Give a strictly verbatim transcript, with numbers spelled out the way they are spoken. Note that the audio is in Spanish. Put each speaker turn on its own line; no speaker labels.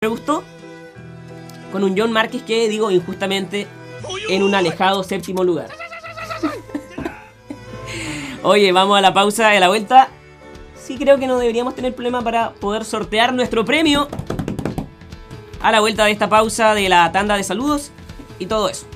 me gustó. Con un John Márquez que, digo, injustamente en un alejado séptimo lugar. Oye, vamos a la pausa y a la vuelta. Sí, creo que no deberíamos tener problema para poder sortear nuestro premio. A la vuelta de esta pausa de la tanda de saludos y todo eso.